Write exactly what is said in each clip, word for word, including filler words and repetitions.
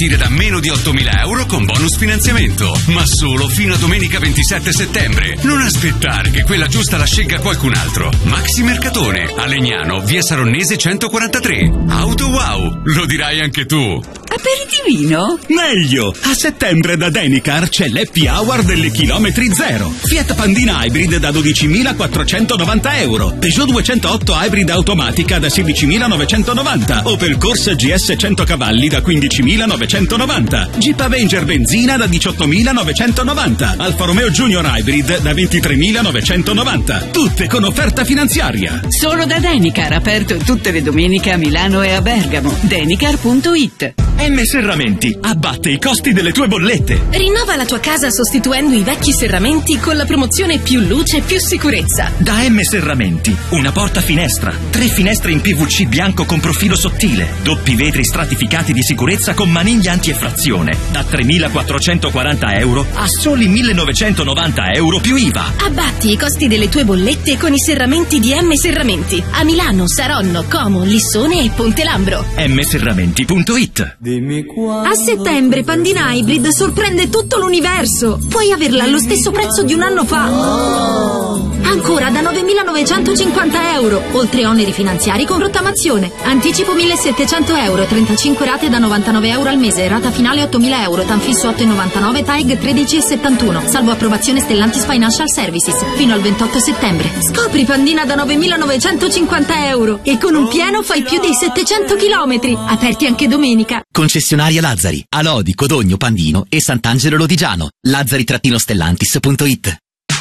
partire da meno di ottomila euro con bonus finanziamento. Ma solo fino a domenica ventisette settembre. Non aspettare che quella giusta la scelga qualcun altro. Maxi Mercatone, a Legnano, via Saronnese centoquarantatré. Auto wow, lo dirai anche tu. Aperitivino? Meglio! A settembre da Denicar c'è l'happy hour delle chilometri zero. Fiat Pandina Hybrid da dodicimilaquattrocentonovanta euro. Peugeot duecentootto Hybrid automatica da sedicimilanovecentonovanta. Opel Corsa G S cento cavalli da quindicimilanovecentonovanta. Jeep Avenger benzina da diciottomilanovecentonovanta. Alfa Romeo Junior Hybrid da ventitremilanovecentonovanta. Tutte con offerta finanziaria. Solo da Denicar, aperto tutte le domeniche a Milano e a Bergamo. Denicar punto it. M Serramenti abbatte i costi delle tue bollette. Rinnova la tua casa sostituendo i vecchi serramenti con la promozione più luce, più sicurezza. Da M Serramenti, una porta finestra, tre finestre in P V C bianco con profilo sottile, doppi vetri stratificati di sicurezza con maniglia anti-effrazione, da tremilaquattrocentoquaranta euro a soli millenovecentonovanta euro più I V A. Abbatti i costi delle tue bollette con i serramenti di M Serramenti a Milano, Saronno, Como, Lissone e Ponte Lambro. M Serramenti punto it. A settembre Pandina Hybrid sorprende tutto l'universo. Puoi averla allo stesso prezzo di un anno fa. Ancora da novemilanovecentocinquanta euro, oltre oneri finanziari con rottamazione. Anticipo millesettecento euro, trentacinque rate da novantanove euro al mese, rata finale ottomila euro, tanfisso otto virgola novantanove, T A E G tredici virgola settantuno, salvo approvazione Stellantis Financial Services, fino al ventotto settembre. Scopri Pandina da novemilanovecentocinquanta euro e con un pieno fai più dei settecento chilometri, aperti anche domenica. Concessionaria Lazzari, a Lodi, Codogno, Pandino e Sant'Angelo Lodigiano. Lazzari-Stellantis punto it.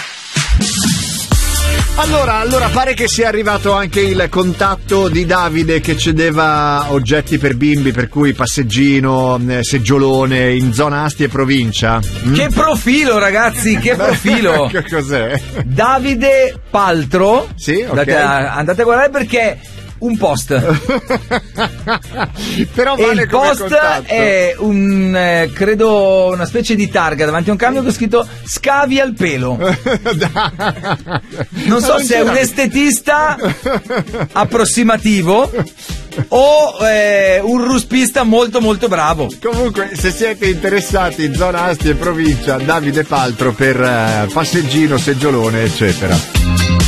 Allora, allora pare che sia arrivato anche il contatto di Davide che cedeva oggetti per bimbi, per cui passeggino, seggiolone in zona Asti e provincia. Mm? Che profilo, ragazzi, che profilo! Che cos'è? Davide Paltro. Sì, ok. Andate a, andate a guardare perché un post. Però e vale il come post contatto. è un eh, credo una specie di targa davanti a un camion con scritto scavi al pelo. Non so non se è un estetista approssimativo o eh, un ruspista molto molto bravo. Comunque, se siete interessati in zona Asti e provincia, Davide Paltro per eh, passeggino, seggiolone, eccetera.